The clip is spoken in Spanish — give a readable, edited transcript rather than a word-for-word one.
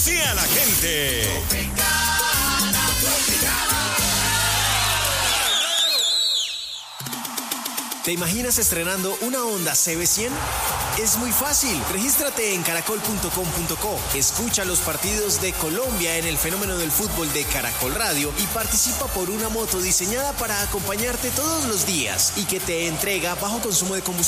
Sí a la gente. ¿Te imaginas estrenando una Honda CB100? Es muy fácil. Regístrate en caracol.com.co. Escucha los partidos de Colombia en el fenómeno del fútbol de Caracol Radio y participa por una moto diseñada para acompañarte todos los días y que te entrega bajo consumo de combustible.